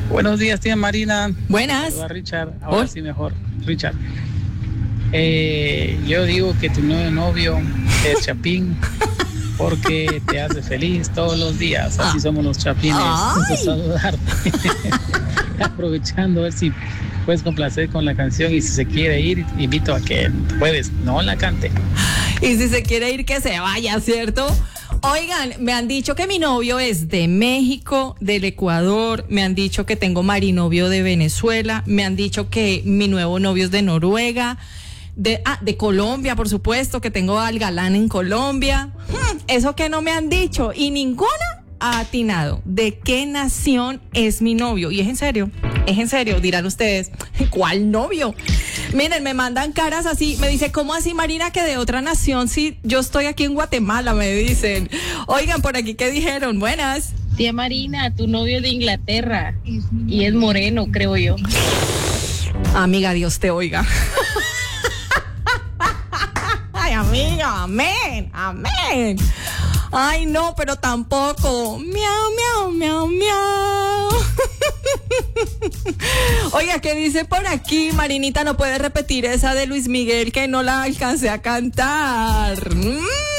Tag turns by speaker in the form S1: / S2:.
S1: Buenos días, tía Marina.
S2: Buenas.
S1: Saluda a Richard. Ahora sí mejor. Richard. Yo digo que tu nuevo novio es Chapín porque te hace feliz todos los días. Así somos los chapines. Gusto saludarte. Aprovechando a ver si puedes complacer con la canción y si se quiere ir, invito a que puedes, no la cante.
S2: Y si se quiere ir, que se vaya, ¿cierto? Oigan, me han dicho que mi novio es de México, del Ecuador, me han dicho que tengo marinovio de Venezuela, me han dicho que mi nuevo novio es de Noruega, de Colombia, por supuesto, que tengo al galán en Colombia. Eso que no me han dicho y ninguna ha atinado de qué nación es mi novio. Y es en serio, dirán ustedes, ¿cuál novio? Miren, me mandan caras así, me dice, ¿cómo así, Marina, que de otra nación? Sí, yo estoy aquí en Guatemala, me dicen. Oigan, por aquí, ¿qué dijeron? Buenas.
S3: Tía Marina, tu novio es de Inglaterra y es moreno, creo yo.
S2: Amiga, Dios te oiga. Ay, amiga, amén, amén. Ay, no, pero tampoco. Miau, miau, miau, miau. Oiga, ¿qué dice por aquí? Marinita, no puede repetir esa de Luis Miguel que no la alcancé a cantar.